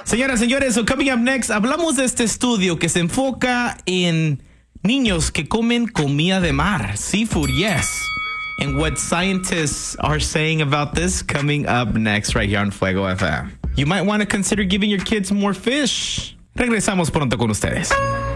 Señoras, señores, so coming up next, hablamos de este estudio que se enfoca en niños que comen comida de mar, seafood, yes. And what scientists are saying about this coming up next right here on Fuego FM. You might want to consider giving your kids more fish. Regresamos pronto con ustedes.